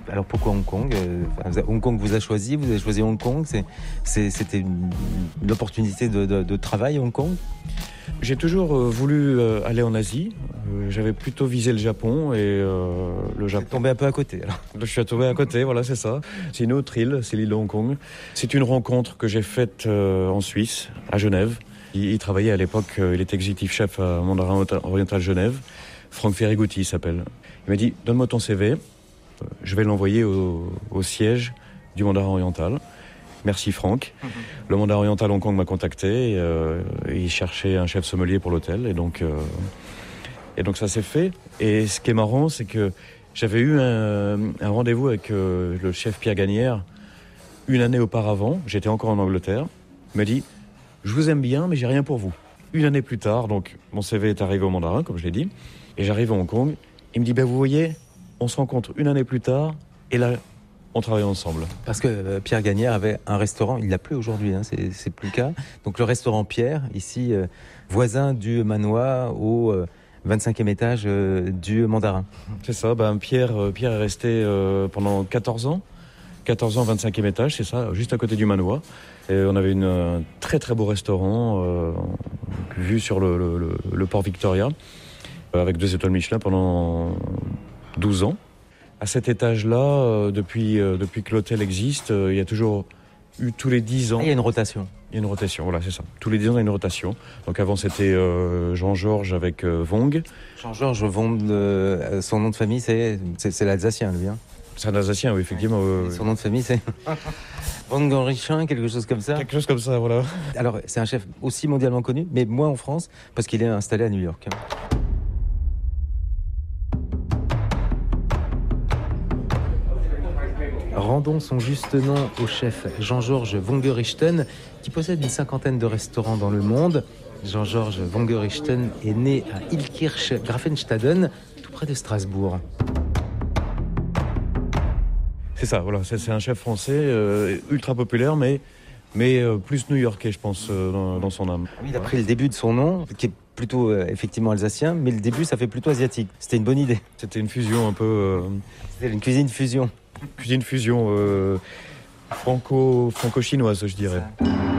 Alors pourquoi Hong Kong? Hong Kong vous a choisi, vous avez choisi Hong Kong. C'était une opportunité de travail à Hong Kong? J'ai toujours voulu aller en Asie. J'avais plutôt visé le Japon et le Japon. Vous êtes tombé un peu à côté alors. Je suis tombé à côté, voilà, c'est ça. C'est une autre île, c'est l'île de Hong Kong. C'est une rencontre que j'ai faite en Suisse, à Genève. Il travaillait à l'époque, il était exécutif chef à Mandarin Oriental Genève. Franck Ferrigouti il s'appelle. Il m'a dit, donne-moi ton CV, je vais l'envoyer au siège du Mandarin Oriental. Merci Franck. Le Mandarin Oriental Hong Kong m'a contacté. Il cherchait un chef sommelier pour l'hôtel. Et donc ça s'est fait. Et ce qui est marrant, c'est que j'avais eu un rendez-vous avec le chef Pierre Gagnère une année auparavant. J'étais encore en Angleterre. Il m'a dit, je vous aime bien, mais j'ai rien pour vous. Une année plus tard, donc mon CV est arrivé au Mandarin, comme je l'ai dit. Et j'arrive à Hong Kong. Il me dit, vous voyez, on se rencontre une année plus tard. Et là, on travaille ensemble. Parce que Pierre Gagnère avait un restaurant, il l'a plus aujourd'hui, c'est plus le cas. Donc le restaurant Pierre, ici, voisin du manoir au 25e étage du Mandarin. C'est ça, Pierre est resté pendant 14 ans. 14 ans, 25e étage, c'est ça, juste à côté du manoir. Et on avait un très très beau restaurant vu sur le port Victoria, avec 2 étoiles Michelin pendant 12 ans. À cet étage-là, depuis que l'hôtel existe, il y a toujours eu tous les 10 ans... Il y a une rotation. Il y a une rotation, voilà, c'est ça. Tous les 10 ans, il y a une rotation. Donc avant, c'était Jean-Georges avec Vong. Jean-Georges Vong, son nom de famille, c'est l'Alsacien, lui. C'est un Alsacien, oui, effectivement. Son nom de famille, c'est Vong-Richin, quelque chose comme ça. Quelque chose comme ça, voilà. Alors, c'est un chef aussi mondialement connu, mais moins en France, parce qu'il est installé à New York. Rendons son juste nom au chef Jean-Georges Vongerichten, qui possède une 50aine de restaurants dans le monde. Jean-Georges Vongerichten est né à Illkirch-Grafenstaden, tout près de Strasbourg. C'est ça, voilà. C'est un chef français ultra populaire, mais plus new-yorkais, je pense, dans son âme. Il a pris le début de son nom, qui est plutôt effectivement alsacien, mais le début, ça fait plutôt asiatique. C'était une bonne idée. C'était une fusion un peu... C'était une cuisine fusion. Cuisine fusion franco-chinoise, je dirais.